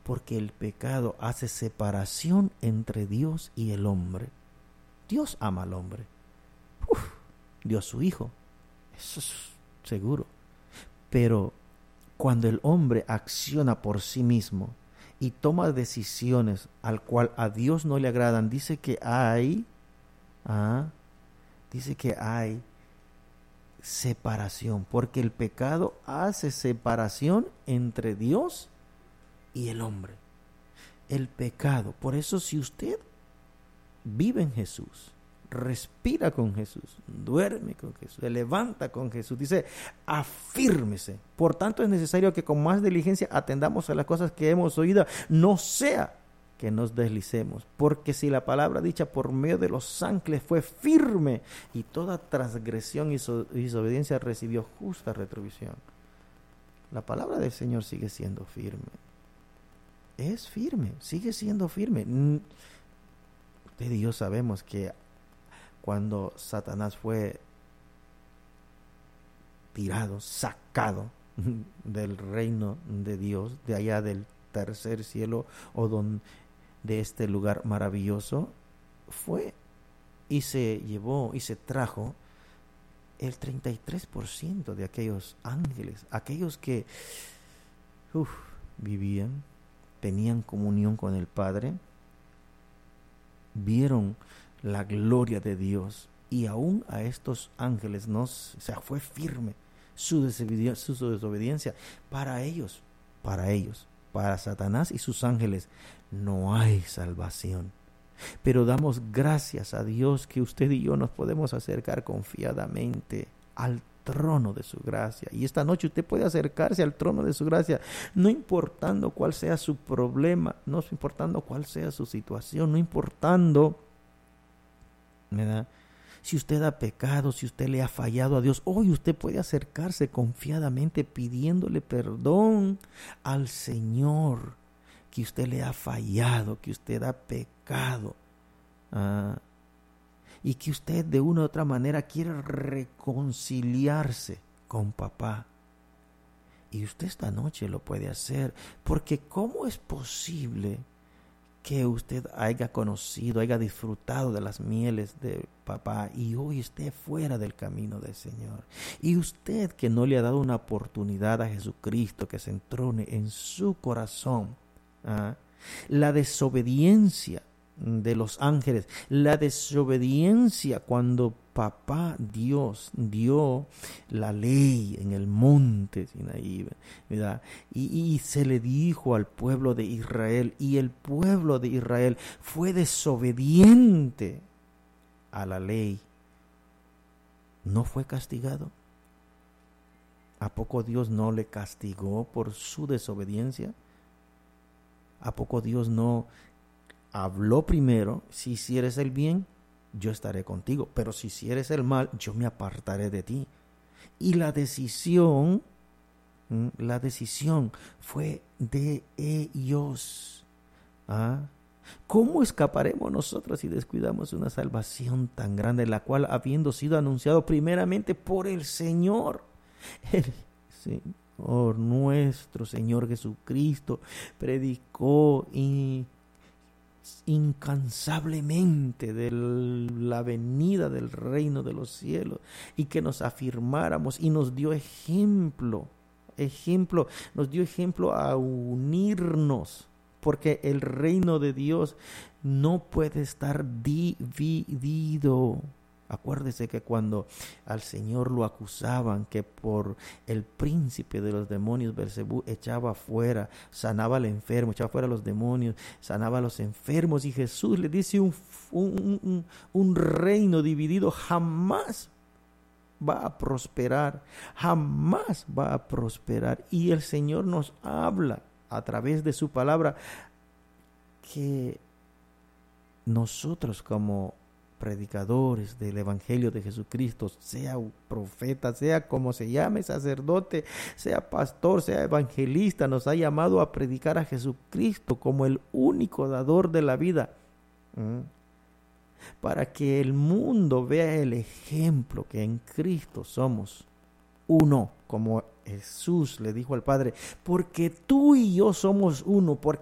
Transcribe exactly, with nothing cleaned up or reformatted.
Porque el pecado hace separación entre Dios y el hombre. Dios ama al hombre. Uf, dio a su hijo. Eso es seguro. Pero cuando el hombre acciona por sí mismo y toma decisiones al cual a Dios no le agradan, dice que hay, ah, dice que hay separación, porque el pecado hace separación entre Dios y el hombre. El pecado, por eso si usted vive en Jesús, respira con Jesús, duerme con Jesús, se levanta con Jesús, dice, afírmese. Por tanto es necesario que con más diligencia atendamos a las cosas que hemos oído, no sea que nos deslicemos, porque si la palabra dicha por medio de los ángeles fue firme, y toda transgresión y desobediencia recibió justa retribución. La palabra del Señor sigue siendo firme. Es firme, sigue siendo firme. Usted y yo sabemos que cuando Satanás fue tirado, sacado del reino de Dios, de allá del tercer cielo o don, de este lugar maravilloso, fue y se llevó y se trajo el treinta y tres por ciento de aquellos ángeles, aquellos que uf, vivían, tenían comunión con el Padre, vieron la gloria de Dios, y aún a estos ángeles no, o sea, fue firme su desobediencia, su desobediencia. Para ellos, para ellos, para Satanás y sus ángeles, no hay salvación. Pero damos gracias a Dios que usted y yo nos podemos acercar confiadamente al trono de su gracia. Y esta noche usted puede acercarse al trono de su gracia, no importando cuál sea su problema, no importando cuál sea su situación, no importando, ¿verdad?, si usted ha pecado, si usted le ha fallado a Dios. Hoy usted puede acercarse confiadamente pidiéndole perdón al Señor, que usted le ha fallado, que usted ha pecado, ah, y que usted de una u otra manera quiere reconciliarse con papá. Y usted esta noche lo puede hacer, porque ¿cómo es posible que usted haya conocido, haya disfrutado de las mieles de papá y hoy esté fuera del camino del Señor? Y usted que no le ha dado una oportunidad a Jesucristo que se entrone en su corazón. ¿Ah? La desobediencia de los ángeles, la desobediencia cuando papá Dios dio la ley en el monte Sinaí, ¿verdad? Y, y se le dijo al pueblo de Israel, y el pueblo de Israel fue desobediente a la ley. ¿No fue castigado? ¿A poco Dios no le castigó por su desobediencia? ¿A poco Dios no habló primero? Si hicieres el bien, yo estaré contigo, pero si hicieres el mal, yo me apartaré de ti. Y la decisión, la decisión fue de ellos. ¿Ah? ¿Cómo escaparemos nosotros si descuidamos una salvación tan grande, la cual, habiendo sido anunciado primeramente por el Señor, el Señor nuestro Señor Jesucristo, predicó y incansablemente de la venida del reino de los cielos, y que nos afirmáramos, y nos dio ejemplo, ejemplo, nos dio ejemplo a unirnos, porque el reino de Dios no puede estar dividido. Acuérdese que cuando al Señor lo acusaban que por el príncipe de los demonios Belcebú echaba fuera, sanaba al enfermo, echaba fuera a los demonios, sanaba a los enfermos, y Jesús le dice un, un, un, un reino dividido jamás va a prosperar, jamás va a prosperar. Y el Señor nos habla a través de su palabra que nosotros como predicadores del Evangelio de Jesucristo, sea profeta, sea como se llame, sacerdote, sea pastor, sea evangelista, nos ha llamado a predicar a Jesucristo como el único dador de la vida, ¿Mm? para que el mundo vea el ejemplo que en Cristo somos uno, como Jesús le dijo al Padre, porque tú y yo somos uno, porque